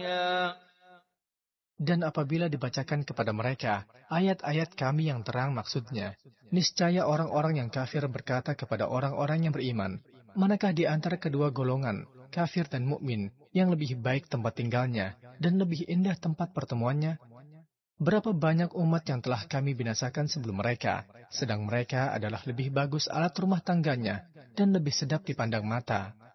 Dan apabila dibacakan kepada mereka ayat-ayat kami yang terang maksudnya, niscaya orang-orang yang kafir berkata kepada orang-orang yang beriman, manakah di antara kedua golongan, kafir dan mukmin, yang lebih baik tempat tinggalnya dan lebih indah tempat pertemuannya? Berapa banyak umat yang telah kami binasakan sebelum mereka, sedang mereka adalah lebih bagus alat rumah tangganya dan lebih sedap dipandang mata.